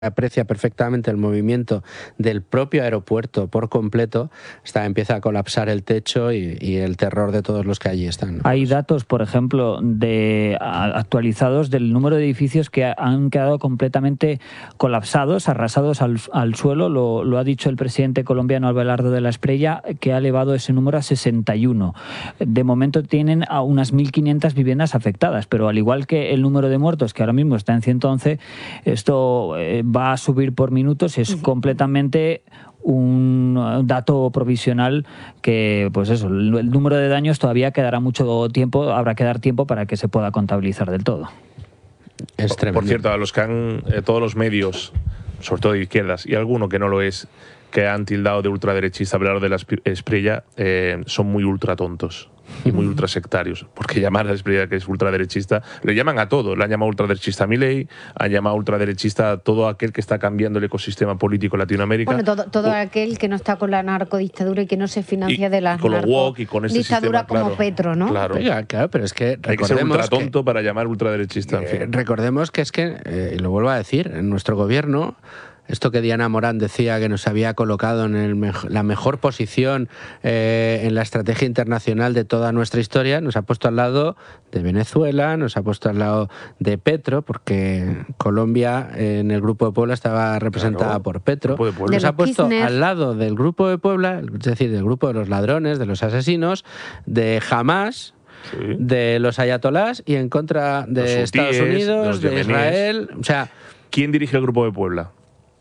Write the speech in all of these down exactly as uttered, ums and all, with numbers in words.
aprecia perfectamente el movimiento del propio aeropuerto por completo, está, empieza a colapsar el techo y, y el terror de todos los que allí están, ¿no? Hay datos, por ejemplo, de actualizados del número de edificios que han quedado completamente colapsados, arrasados al, al suelo. Lo, lo ha dicho el presidente colombiano Abelardo de la Espriella, que ha elevado ese número a sesenta y uno. De momento tienen a unas mil quinientas viviendas afectadas, pero al igual que el número de muertos, que ahora mismo está en ciento once, esto eh, va a subir por minutos y es completamente un dato provisional que, pues eso, el, el número de daños todavía quedará mucho tiempo, habrá que dar tiempo para que se pueda contabilizar del todo. Es tremendo. Por cierto, a los que han, eh, todos los medios, sobre todo de izquierdas, y alguno que no lo es, que han tildado de ultraderechista hablar de la Espriella, eh, son muy ultratontos y muy ultrasectarios, porque llamar a la Espriella que es ultraderechista, le llaman a todo, le han llamado ultraderechista a Milei, han llamado ultraderechista a todo aquel que está cambiando el ecosistema político en Latinoamérica. Bueno, todo, todo o, aquel que no está con la narcodictadura y que no se financia y, de la narcodictadura como claro, Petro, ¿no? Claro. Oiga, claro, pero es que hay que ser ultratonto para llamar ultraderechista. Eh, en fin. Recordemos que es que, eh, lo vuelvo a decir, en nuestro gobierno, esto que Diana Morán decía que nos había colocado en el me la mejor posición eh, en la estrategia internacional de toda nuestra historia, nos ha puesto al lado de Venezuela, nos ha puesto al lado de Petro, porque Colombia en el Grupo de Puebla estaba representada claro, por Petro. Nos ha puesto Kirchner. al lado del Grupo de Puebla, es decir, del grupo de los ladrones, de los asesinos, de Hamás, sí. de los ayatolás y en contra de los Estados hutíes, Unidos, de, de Israel. O sea, ¿quién dirige el Grupo de Puebla?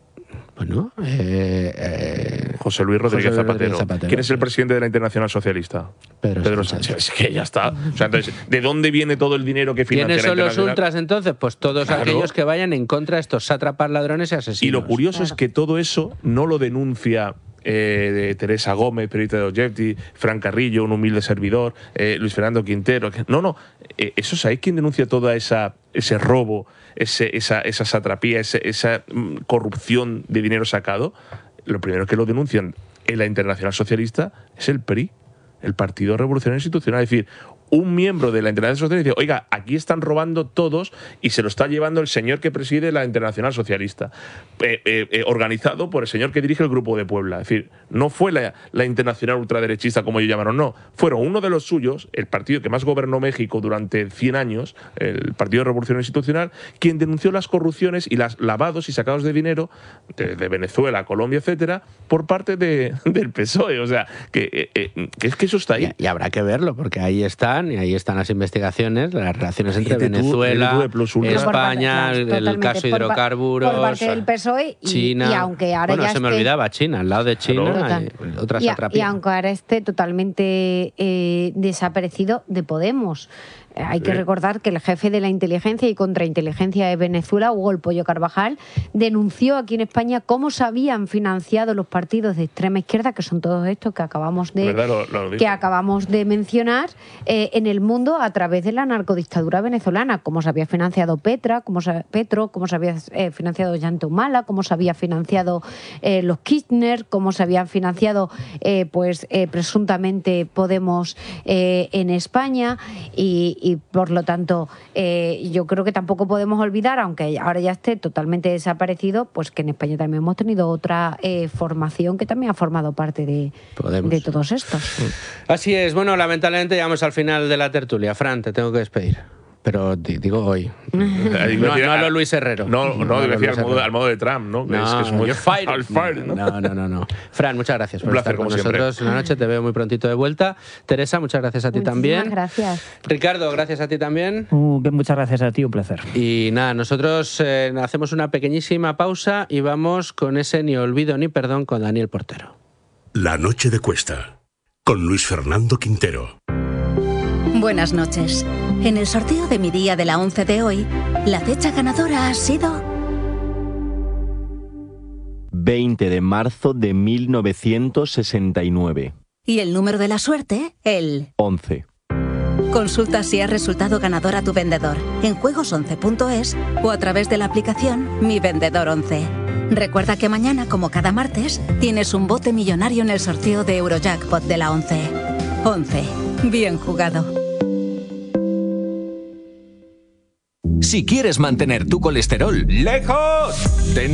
Bueno, eh, eh, José Luis Rodríguez, José Luis Zapatero. Rodríguez Zapatero. ¿Quién es el presidente de la Internacional Socialista? Pedro, Pedro Sánchez. Sánchez. Es que ya está. O sea, entonces, ¿de dónde viene todo el dinero que financia ¿Quiénes la son los Internacional? ultras entonces? Pues todos claro. aquellos que vayan en contra de estos sátrapas, ladrones y asesinos. Y lo curioso claro. es que todo eso no lo denuncia Eh, de Teresa Gómez, periodista de Objective, Fran Carrillo, un humilde servidor, eh, Luis Fernando Quintero. No, no, eh, eso es ahí quien denuncia toda esa ese robo, ese, esa, esa satrapía, ese, esa mm, corrupción de dinero sacado. Lo primero que lo denuncian en la Internacional Socialista es el P R I, el Partido Revolucionario Institucional. Es decir, un miembro de la Internacional Socialista dice, oiga, aquí están robando todos y se lo está llevando el señor que preside la Internacional Socialista, eh, eh, eh, organizado por el señor que dirige el Grupo de Puebla. Es decir, no fue la, la Internacional ultraderechista como ellos llamaron, no. Fueron uno de los suyos, el partido que más gobernó México durante cien años, el Partido Revolucionario Institucional, quien denunció las corrupciones y los lavados y sacados de dinero de, de Venezuela, Colombia, etcétera, por parte de, del P S O E. O sea, que, eh, eh, que es que eso está ahí. Y, y habrá que verlo, porque ahí está y ahí están las investigaciones, las relaciones entre tú, Venezuela, tú España, claro, el caso hidrocarburos, por parte del P S O E y, China. Y aunque ahora bueno, ya se esté, me olvidaba China, al lado de China, Total. y otras y, atrapidas. y aunque ahora esté totalmente eh, desaparecido de Podemos. Hay que recordar que el jefe de la inteligencia y contrainteligencia de Venezuela, Hugo El Pollo Carvajal, denunció aquí en España cómo se habían financiado los partidos de extrema izquierda, que son todos estos que acabamos de, lo, lo que acabamos de mencionar, eh, en el mundo a través de la narcodictadura venezolana, cómo se había financiado Petra, cómo se, Petro, cómo se había eh, financiado Ollanta Humala, cómo se había financiado eh, los Kirchner, cómo se habían financiado eh, pues eh, presuntamente Podemos eh, en España y y por lo tanto eh, yo creo que tampoco podemos olvidar, aunque ahora ya esté totalmente desaparecido, pues que en España también hemos tenido otra eh, formación que también ha formado parte de, de todos estos. Así es. Bueno, lamentablemente llegamos al final de la tertulia. Fran, te tengo que despedir. Pero digo hoy. No, no a lo Luis Herrero. No, no, no decía al modo, al modo de Trump, ¿no? No, es que es muy you're fired. fired, ¿no? No, no, no, no. Fran, muchas gracias por Un placer, estar con como nosotros siempre. una noche. Te veo muy prontito de vuelta. Teresa, muchas gracias a ti Muchísimas también. gracias. Ricardo, gracias a ti también. Uh, muchas gracias a ti, un placer. Y nada, nosotros eh, hacemos una pequeñísima pausa y vamos con ese Ni olvido ni perdón con Daniel Portero. La noche de Cuesta, con Luis Fernando Quintero. Buenas noches. En el sorteo de mi día de la once de hoy, la fecha ganadora ha sido veinte de marzo de mil novecientos sesenta y nueve. Y el número de la suerte, el once. Consulta si has resultado ganador a tu vendedor en juegos once punto es o a través de la aplicación Mi Vendedor once. Recuerda que mañana, como cada martes, tienes un bote millonario en el sorteo de Eurojackpot de la once. once. Bien jugado. Si quieres mantener tu colesterol lejos de